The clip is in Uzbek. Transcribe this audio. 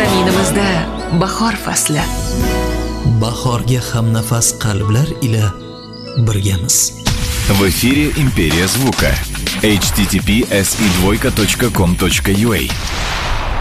Zaminimizda bahor fasli. Bahorga hamnafas qalblar ila birgamiz. В эфире «Империя звука». https://2.com.ua